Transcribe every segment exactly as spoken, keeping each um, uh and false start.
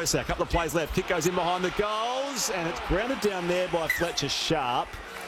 Coruscant, a couple of plays left. Kick goes in behind the goals, and it's grounded down there by Fletcher Sharp.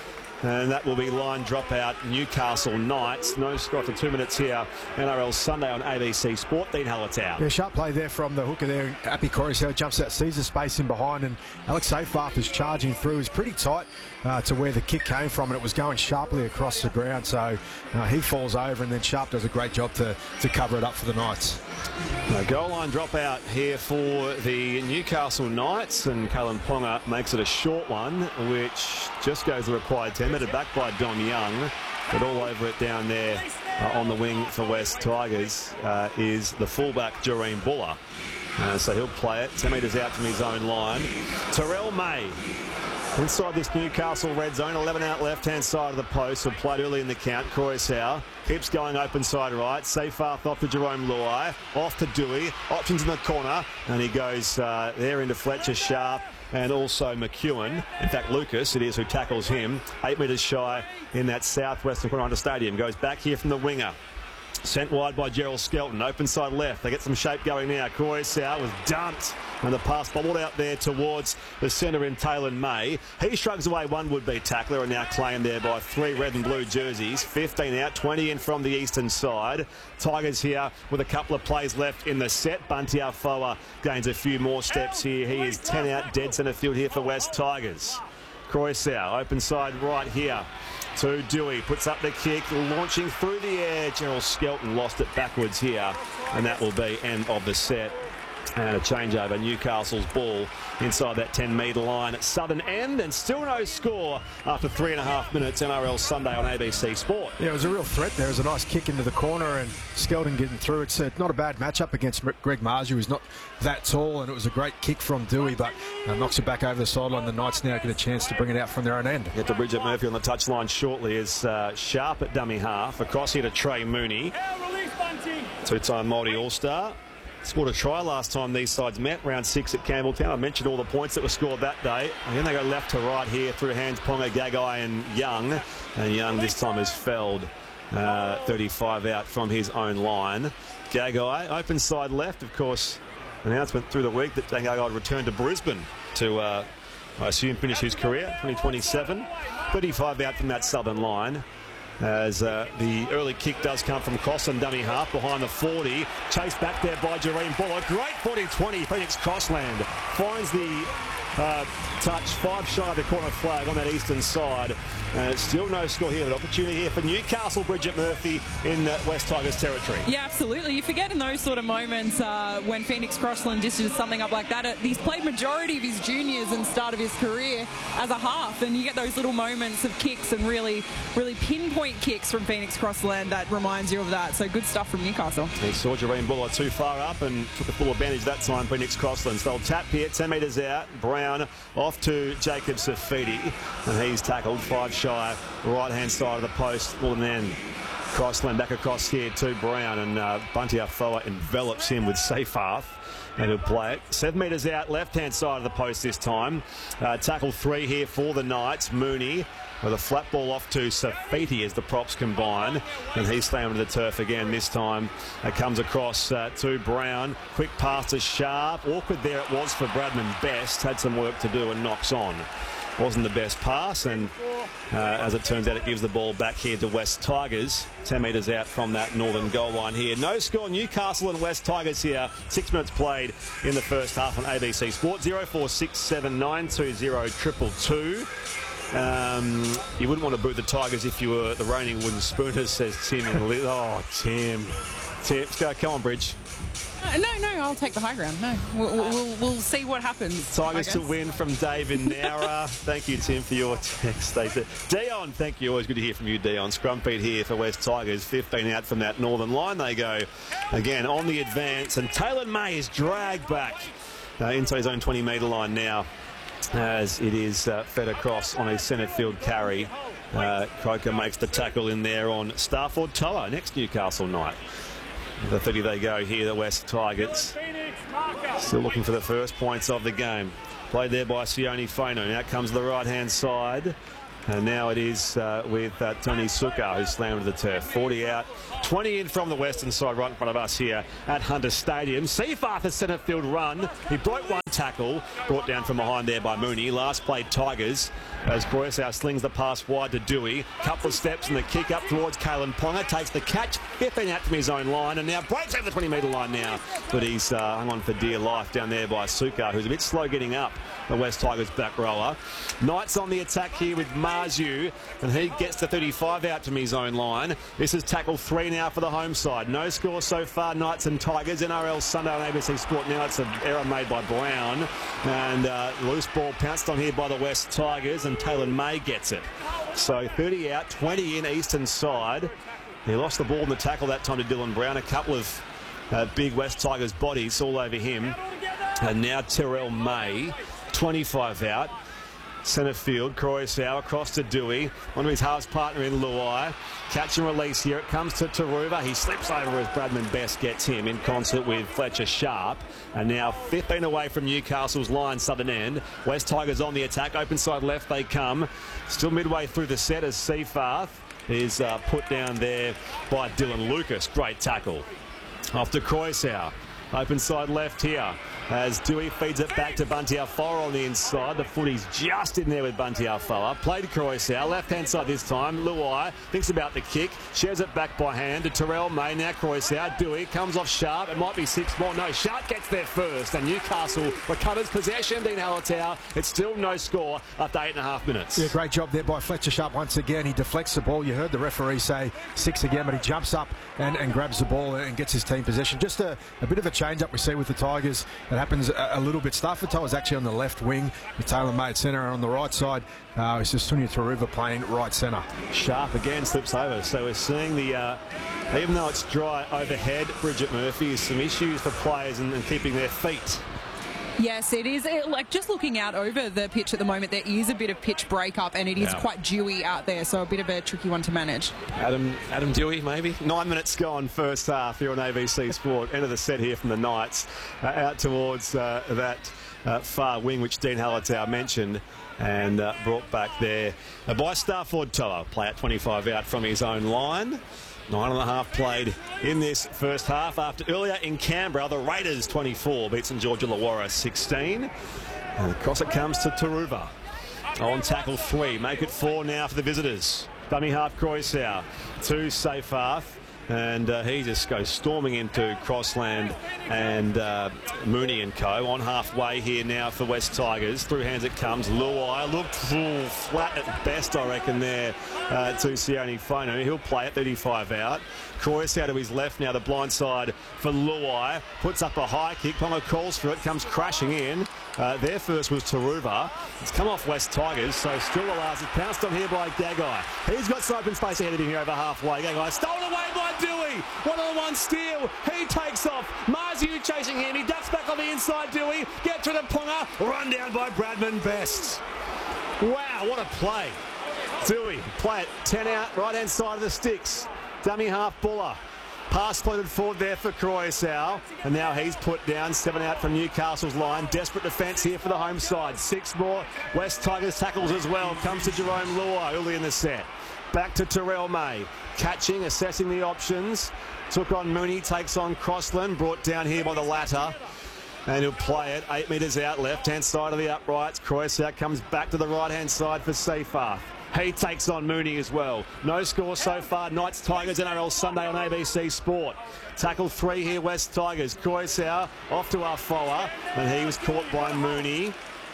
And that will be line dropout. Newcastle Knights. No score after two minutes here. N R L Sunday on A B C Sport. Dean Hallertau. Yeah, sharp play there from the hooker there. Api Coruscant jumps out, sees the space in behind, and Alex Seyfarth is charging through. He's pretty tight uh, to where the kick came from, and it was going sharply across the ground. So uh, he falls over, and then Sharp does a great job to, to cover it up for the Knights. No, goal line dropout here for the Newcastle Knights, and Kalen Ponga makes it a short one, which just goes the required ten metre back by Dom Young. But all over it down there uh, on the wing for West Tigers uh, is the fullback Jareen Buller. Uh, so he'll play it ten metres out from his own line. Terrell May inside this Newcastle red zone, eleven out left-hand side of the post, who played early in the count. Croissau keeps going open side right. Seyfarth off to Jerome Luai, off to Dewey, options in the corner, and he goes uh, there into Fletcher Sharp and also McEwen. In fact, Lucas, it is, who tackles him. Eight metres shy in that southwestern corner under stadium. Goes back here from the winger. Sent wide by Gerald Skelton. Open side left. They get some shape going now. Croissau was dumped, and the pass bobbled out there towards the centre in Taylor May. He shrugs away one would-be tackler, and now claimed there by three red and blue jerseys. fifteen out, twenty in from the eastern side. Tigers here with a couple of plays left in the set. Bunty Afoa gains a few more steps here. He is ten out, dead centre field here for West Tigers. Croissau, open side right here to Dewey, puts up the kick, launching through the air. Gerald Skelton lost it backwards here, and that will be end of the set. And a changeover, Newcastle's ball inside that ten metre line at southern end, and still no score after three and a half minutes. N R L Sunday on A B C Sport. Yeah, it was a real threat there. It was a nice kick into the corner, and Skelton getting through. It's uh, not a bad matchup against Greg Marju, who's not that tall, and it was a great kick from Dewey, but uh, knocks it back over the sideline. The Knights now get a chance to bring it out from their own end. Get to Bridget Murphy on the touchline shortly as uh, Sharp at dummy half. Across here to Trey Mooney, two-time Māori All-Star. Scored a try last time these sides met, round six at Campbelltown. I mentioned all the points that were scored that day. And then they go left to right here through hands Ponga, Gagai and Young. And Young this time is felled. Uh, thirty-five out from his own line. Gagai, open side left, of course. Announcement through the week that Gagai would return to Brisbane to, uh, I assume, finish his career, twenty twenty-seven. thirty-five out from that southern line. As uh, the early kick does come from Crossland, dummy half behind the forty. Chased back there by Jareen Buller. Great forty twenty. Phoenix Crossland finds the uh, touch, five shy of the corner flag on that eastern side. And it's still no score here. An opportunity here for Newcastle, Bridget Murphy in uh, West Tigers territory. Yeah, absolutely. You forget in those sort of moments uh, when Phoenix Crossland dishes something up like that. He's played majority of his juniors and start of his career as a half, and you get those little moments of kicks and really, really pinpoint kicks from Phoenix Crossland that reminds you of that. So good stuff from Newcastle. He saw Jareen Buller too far up and took the full advantage that time, Phoenix Crossland. So they'll tap here, ten metres out. Brown off to Jacob Safidi, and he's tackled five shy, right hand side of the post. Well, and then Crossland back across here to Brown, and uh, Bunty Afoa envelops him with Seyfarth, and he'll play it seven metres out, left hand side of the post this time. Uh, tackle three here for the Knights. Mooney with a flat ball off to Safiti as the props combine, and he's slammed to the turf again this time. It comes across uh, to Brown, quick pass to Sharp. Awkward there it was for Bradman Best, had some work to do and knocks on. Wasn't the best pass, and uh, as it turns out, it gives the ball back here to West Tigers, ten metres out from that northern goal line here. No score, Newcastle and West Tigers here. Six minutes played in the first half on A B C Sport. zero four six seven nine two zero two two. Um, you wouldn't want to boot the Tigers if you were the reigning wooden spooners, says Tim. Oh, Tim. Tim, let's go. Come on, Bridge. Uh, no, no, I'll take the high ground. No, we'll, we'll, we'll see what happens. Tigers to win from David Nara. Thank you, Tim, for your text. They said, Dion, thank you. Always good to hear from you, Dion. Scrumpede here for West Tigers. fifteen out from that northern line. They go again on the advance, and Taylor May is dragged back uh, inside his own twenty metre line now, as it is uh, fed across on a centre field carry. Uh, Croker makes the tackle in there on Starford Toa, next Newcastle Knight. The thirty they go here, the West Tigers. Still looking for the first points of the game. Played there by Sione Faino. Now comes the right-hand side. And now it is uh, with uh, Tony Suka, who slammed to the turf. forty out, twenty in from the western side, right in front of us here at Hunter Stadium. Seyfarth, a centre field run. He broke one tackle, brought down from behind there by Mooney. Last played Tigers as Croissau slings the pass wide to Dewey. Couple of steps and the kick up towards Kalen Ponga. Takes the catch, fifteen out from his own line, and now breaks over the twenty metre line now. But he's uh, hung on for dear life down there by Suka, who's a bit slow getting up, the West Tigers back rower. Knights on the attack here with Marzu, and he gets the thirty-five out from his own line. This is tackle three now for the home side. No score so far, Knights and Tigers. N R L Sunday on A B C Sport. Now it's an error made by Brown, and uh, loose ball pounced on here by the West Tigers, and Taylor May gets it. So thirty out, twenty in eastern side. He lost the ball in the tackle that time to Dylan Brown. A couple of uh, big West Tigers bodies all over him. And now Terrell May, twenty-five out. Centre field, Croissau across to Dewey. One of his halves partner in Luai. Catch and release here. It comes to Taruva. He slips over as Bradman Best gets him in concert with Fletcher Sharp. And now fifteen away from Newcastle's line, southern end. West Tigers on the attack. Open side left they come. Still midway through the set as Seyfarth is uh, put down there by Dylan Lucas. Great tackle. Off to Croissau. Open side left here as Dewey feeds it back to Bunty Afoa on the inside. The footy's just in there with Bunty Afoa. Played Croissau, left-hand side this time. Luai thinks about the kick, shares it back by hand to Terrell May. Now Croissau, Dewey comes off Sharp. It might be six more. No, Sharp gets there first, and Newcastle recovers possession. Dean Hallertau. It's still no score after eight and a half minutes. Yeah, great job there by Fletcher Sharp once again. He deflects the ball. You heard the referee say six again, but he jumps up and, and grabs the ball and gets his team possession. Just a, a bit of a change-up we see with the Tigers. It happens a, a little bit. Stafford was actually on the left wing with Taylor May at centre, and on the right side uh, it's just Sunia Taruva playing right centre. Sharp again slips over, so we're seeing the uh, even though it's dry overhead, Bridget Murphy has some issues for players and, and keeping their feet. Yes, it is. It, like just looking out over the pitch at the moment, there is a bit of pitch breakup, and it is yeah. quite dewy out there, so a bit of a tricky one to manage. Adam Adam Dewey, maybe. Nine minutes gone, first half here on A B C Sport. End of the set here from the Knights, uh, out towards uh, that uh, far wing, which Dean Hallertau mentioned, and uh, brought back there uh, by Starford Toa. Play at twenty-five out from his own line. Nine and a half played in this first half after earlier in Canberra, the Raiders twenty-four beat St George Illawarra sixteen. And across it comes to Taruva. On tackle three, make it four now for the visitors. Dummy half Croissau to Seyfarth. And uh, he just goes storming into Crossland and uh, Mooney and co. On halfway here now for West Tigers. Through hands it comes. Luai looked full, flat at best, I reckon, there uh, to Sione Fono. He'll play it, thirty-five out. Croissau to his left now, the blind side for Luai. Puts up a high kick. Ponga calls for it, comes crashing in. Uh, their first was Taruva. It's come off West Tigers, so still allows it. Pounced on here by Gagai. He's got some open space ahead of him here over halfway. Gagai stolen away by Dewey. One on one steal. He takes off. Marzu chasing him. He ducks back on the inside. Dewey gets to the Ponga. Run down by Bradman Best. Wow, what a play. Dewey play it. ten out, right hand side of the sticks. Dummy half Buller. Pass splintered forward there for Croissau, and now he's put down. Seven out from Newcastle's line. Desperate defence here for the home side. Six more West Tigers tackles as well. Comes to Jerome Luai early in the set. Back to Terrell May. Catching, assessing the options. Took on Mooney, takes on Crossland. Brought down here by the latter. And he'll play it. Eight metres out, left-hand side of the uprights. Croissau comes back to the right-hand side for Seyfarth. He takes on Mooney as well. No score so far. Knights Tigers N R L Sunday on A B C Sport. Tackle three here, West Tigers. Croissau off to Afoa, and he was caught by Mooney.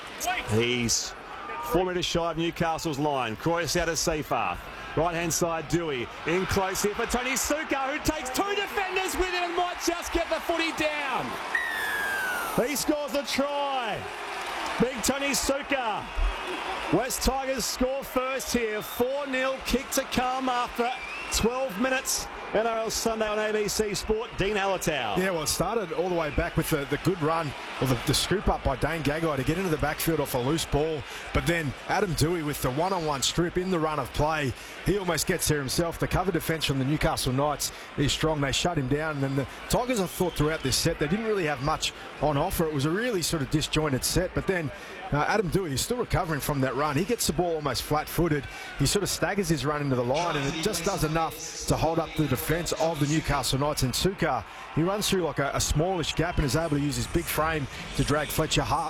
He's four metres shy of Newcastle's line. Croissau to Seyfarth. Right-hand side, Dewey. In close here for Tony Suka, who takes two defenders with him and might just get the footy down. He scores the try. Big Tony Suka. West Tigers score first here. four nil kick to come after twelve minutes. N R L Sunday on A B C Sport. Dean Alatau. Yeah, well, it started all the way back with the, the good run, or the, the scoop up by Dane Gagai to get into the backfield off a loose ball. But then Adam Dewey with the one-on-one strip in the run of play. He almost gets there himself. The cover defence from the Newcastle Knights is strong. They shut him down. And then the Tigers, I thought, throughout this set, they didn't really have much on offer. It was a really sort of disjointed set. But then uh, Adam Dewey is still recovering from that run. He gets the ball almost flat-footed. He sort of staggers his run into the line, and it just does enough to hold up the defence of the Newcastle Knights. And Sukkar, he runs through like a, a smallish gap and is able to use his big frame to drag Fletcher Hart